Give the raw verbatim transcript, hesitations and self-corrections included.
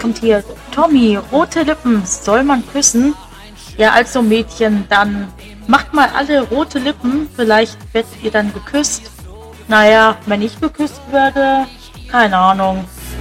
kommt hier. Tommy, rote Lippen, soll man küssen? Ja, also Mädchen, dann macht mal alle rote Lippen, vielleicht werdet ihr dann geküsst. Naja, wenn ich geküsst werde, keine Ahnung.